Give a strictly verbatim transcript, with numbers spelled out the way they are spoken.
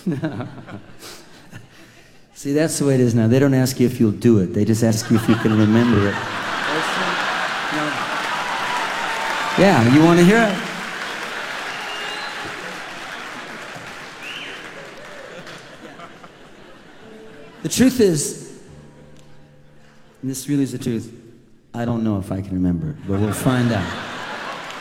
See, that's the way it is now. They don't ask you if you'll do it. They just ask you if you can remember it. Yeah, you want to hear it? The truth is, and this really is the truth, I don't know if I can remember it, but we'll find out.